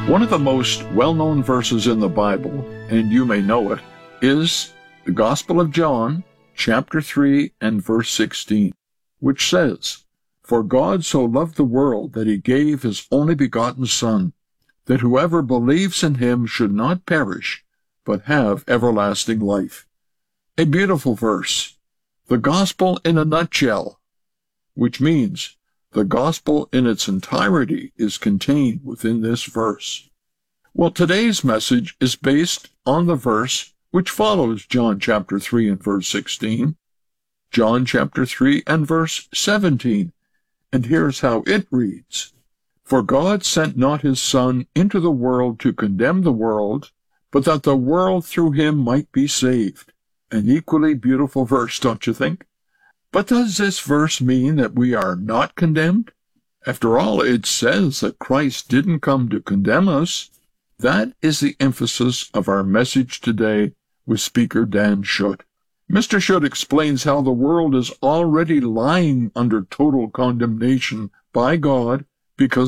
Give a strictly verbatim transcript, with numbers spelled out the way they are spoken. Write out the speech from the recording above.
One of the most well-known verses in the Bible, and you may know it, is the Gospel of John, chapter three and verse sixteen, which says, "For God so loved the world that he gave his only begotten Son, that whoever believes in him should not perish, but have everlasting life." A beautiful verse. The gospel in a nutshell, which means the gospel in its entirety is contained within this verse. Well, today's message is based on the verse which follows John chapter three and verse sixteen, John chapter three and verse seventeen, and here's how it reads. "For God sent not his Son into the world to condemn the world, but that the world through him might be saved." An equally beautiful verse, don't you think? But does this verse mean that we are not condemned? After all, it says that Christ didn't come to condemn us. That is the emphasis of our message today with Speaker Dan Schutt. Mister Schutt explains how the world is already lying under total condemnation by God because